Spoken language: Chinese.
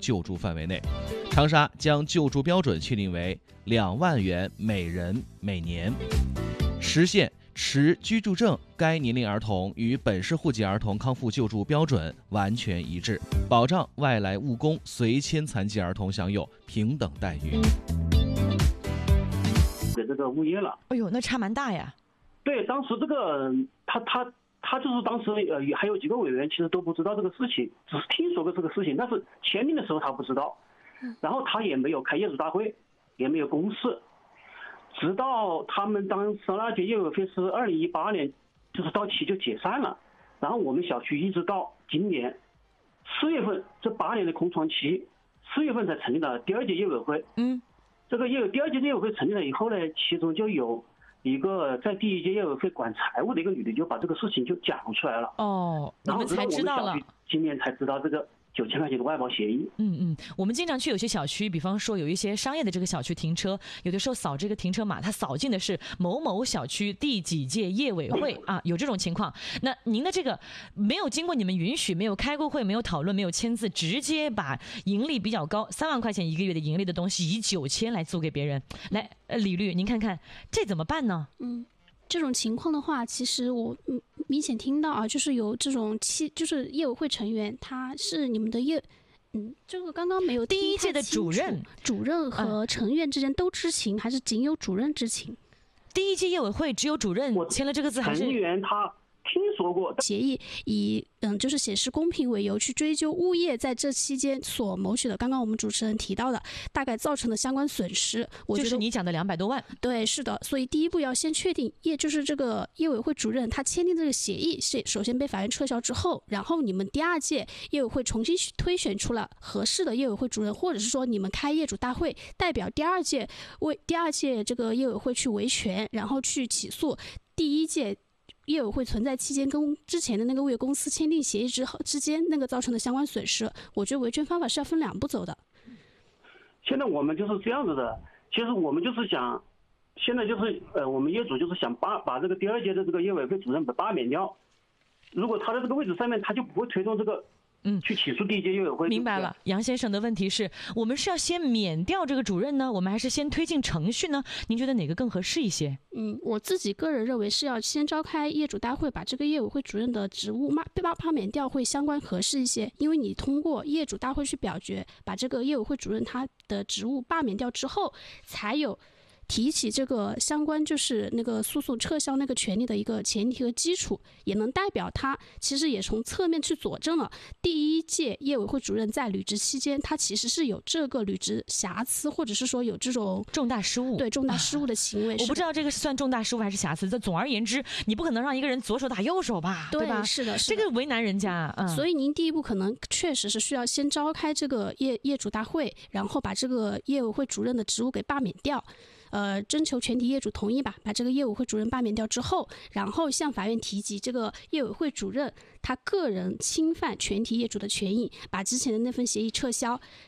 救助范围内。长沙将救助标准确定为2万元每人每年，实现持居住证该年龄儿童与本市户籍儿童康复救助标准完全一致，保障外来务工随迁残疾儿童享有平等待遇。 给这个物业了， 哎呦，那差蛮大呀。 对，当时这个他就是当时还有几个委员其实都不知道这个事情，只是听说过这个事情，但是签订的时候他不知道，然后他也没有开业主大会，也没有公示，直到他们当时那届业委会是2018年就是到期就解散了，然后我们小区一直到今年4月份，这8年的空窗期，4月份才成立了第2届业委会。这个第2届业委会成立了以后呢，其中就有一个在第1届业委会管财务的一个女的就把这个事情就讲出来了。 你们才知道了， 今年才知道这个9000块钱的外包协议。 我们经常去有些小区，比方说有一些商业的这个小区停车，有的时候扫这个停车码，它扫进的是某某小区第几届业委会啊，有这种情况。那您的这个没有经过你们允许，没有开过会，没有讨论，没有签字，直接把盈利比较高3万块钱一个月的盈利的东西以9000来租给别人，来，李律，您看看这怎么办呢？ 这种情况的话，其实我明显听到啊，就是有这种就是业委会成员，他是你们的这个刚刚没有听第1届的主任和成员之间都知情，还是仅有主任知情？ 第1届业委会只有主任签了这个字，还是成员他听说过协议以就是显示公平为由去追究物业在这期间所谋取的，刚刚我们主持人提到的大概造成的相关损失，我觉得就是你讲的200多万。 对，是的，所以第一步要先确定就是这个业委会主任他签订这个协议是首先被法院撤销之后，然后你们第2届业委会重新推选出了合适的业委会主任，或者是说你们开业主大会代表第2届这个业委会去维权，然后去起诉第1届业委会存在期间跟之前的那个物业公司签订协议之间那个造成的相关损失，我觉得维权方法是要分2步走的。 现在我们就是这样子的，其实我们就是想，现在就是我们业主就是想把这个第2届的这个业委会主任罢免掉，如果他在这个位置上面，他就不会推动这个去起诉第1届业委会。 明白了，杨先生的问题是我们是要先免掉这个主任呢，我们还是先推进程序呢？您觉得哪个更合适一些？ 我自己个人认为是要先召开业主大会，把这个业委会主任的职务罢免掉会相关合适一些，因为你通过业主大会去表决，把这个业委会主任他的职务罢免掉之后，才有提起这个相关就是那个诉讼撤销那个权利的一个前提和基础，也能代表他其实也从侧面去佐证了第1届业委会主任在履职期间他其实是有这个履职瑕疵，或者是说有这种重大失误， 对重大失误的行为。 我不知道这个是算重大失误还是瑕疵，这总而言之你不可能让一个人左手打右手吧， 对吧？ 是的， 这个为难人家。 所以您第一步可能确实是需要先召开这个业主大会，然后把这个业委会主任的职务给罢免掉，征求全体业主同意吧，把这个业委会主任罢免掉之后，然后向法院提及这个业委会主任他个人侵犯全体业主的权益，把之前的那份协议撤销，